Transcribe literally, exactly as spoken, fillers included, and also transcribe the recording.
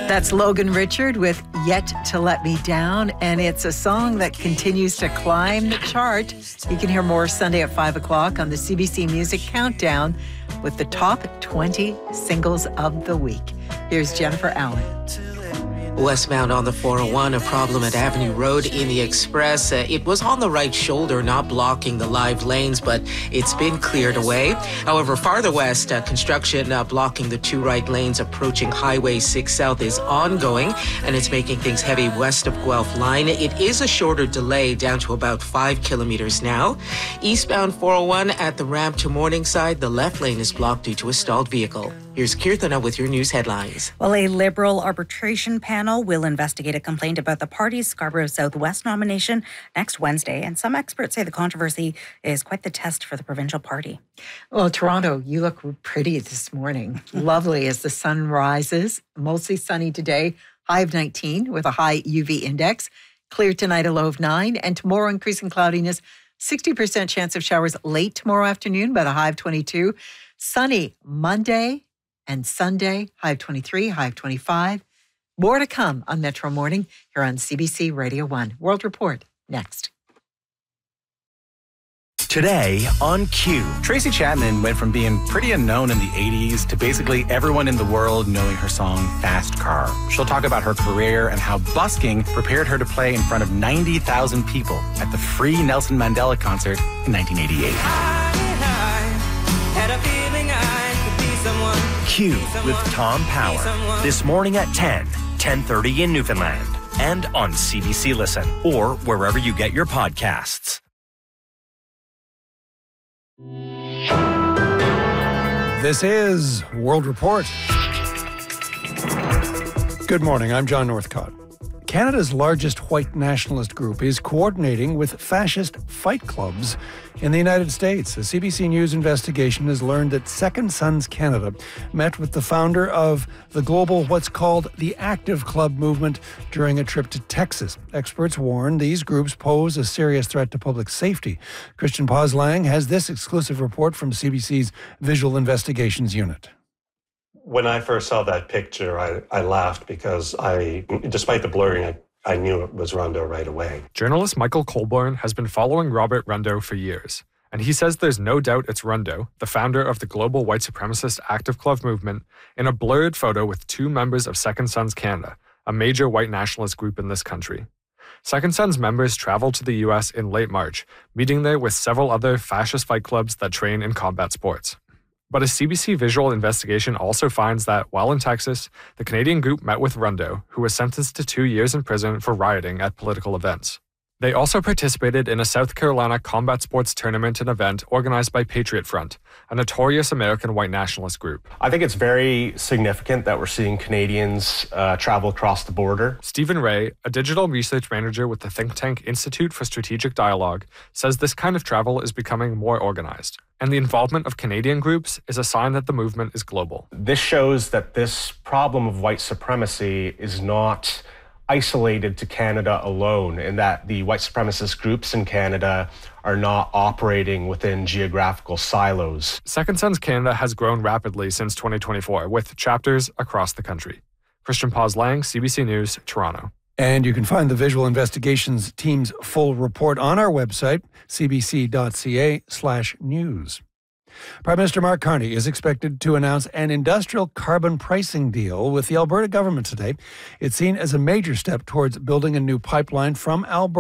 That's Logan Richard with Yet to Let Me Down, and it's a song that continues to climb the chart. You can hear more Sunday at five o'clock on the C B C Music Countdown with the top twenty singles of the week. Here's Jennifer Allen. Westbound on the four oh one, a problem at Avenue Road in the Express. Uh, it was on the right shoulder, not blocking the live lanes, but it's been cleared away. However, farther west, uh, construction uh, blocking the two right lanes approaching Highway six South is ongoing, and it's making things heavy west of Guelph Line. It is a shorter delay, down to about five kilometers now. Eastbound four oh one at the ramp to Morningside, the left lane is blocked due to a stalled vehicle. Here's Kirthana with your news headlines. Well, a Liberal arbitration panel will investigate a complaint about the party's Scarborough Southwest nomination next Wednesday, and some experts say the controversy is quite the test for the provincial party. Well, Toronto, you look pretty this morning. Lovely as the sun rises. Mostly sunny today, high of nineteen with a high U V index. Clear tonight, a low of nine, and tomorrow increasing cloudiness, sixty percent chance of showers late tomorrow afternoon, but a high of twenty-two. Sunny Monday and Sunday, high of twenty-three, high of twenty-five. More to come on Metro Morning here on C B C Radio one. World Report next. Today on Q. Tracy Chapman went from being pretty unknown in the eighties to basically everyone in the world knowing her song Fast Car. She'll talk about her career and how busking prepared her to play in front of ninety thousand people at the free Nelson Mandela concert in nineteen eighty-eight. I, I had a feeling I could be someone. Q with Tom Power. This morning at ten, ten thirty in Newfoundland. And on C B C Listen or wherever you get your podcasts. This is World Report. Good morning, I'm John Northcott. Canada's largest white nationalist group is coordinating with fascist fight clubs in the United States. A C B C News investigation has learned that Second Sons Canada met with the founder of the global what's called the Active Club movement during a trip to Texas. Experts warn these groups pose a serious threat to public safety. Christian Poslang has this exclusive report from C B C's Visual Investigations Unit. When I first saw that picture, I, I laughed because I, despite the blurring, I, I knew it was Rondeau right away. Journalist Michael Colborn has been following Robert Rondeau for years, and he says there's no doubt it's Rondeau, the founder of the global white supremacist Active Club movement, in a blurred photo with two members of Second Sons Canada, a major white nationalist group in this country. Second Sons members traveled to the U S in late March, meeting there with several other fascist fight clubs that train in combat sports. But a C B C visual investigation also finds that, while in Texas, the Canadian group met with Rondeau, who was sentenced to two years in prison for rioting at political events. They also participated in a South Carolina combat sports tournament and event organized by Patriot Front, a notorious American white nationalist group. I think it's very significant that we're seeing Canadians uh, travel across the border. Stephen Ray, a digital research manager with the think tank Institute for Strategic Dialogue, says this kind of travel is becoming more organized, and the involvement of Canadian groups is a sign that the movement is global. This shows that this problem of white supremacy is not isolated to Canada alone, and that the white supremacist groups in Canada are not operating within geographical silos. Second Sons Canada has grown rapidly since twenty twenty-four, with chapters across the country. Christian Poslang, C B C News, Toronto. And you can find the Visual Investigations team's full report on our website, cbc.ca slash news. Prime Minister Mark Carney is expected to announce an industrial carbon pricing deal with the Alberta government today. It's seen as a major step towards building a new pipeline from Alberta